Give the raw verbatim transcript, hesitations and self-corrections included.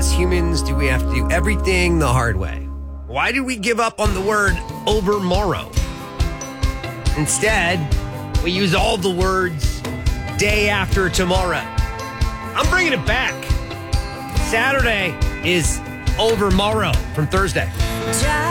as humans do we have to do everything the hard way? Why did we give up on the word overmorrow? Instead, we use all the words day after tomorrow. I'm bringing it back. Saturday is overmorrow from Thursday.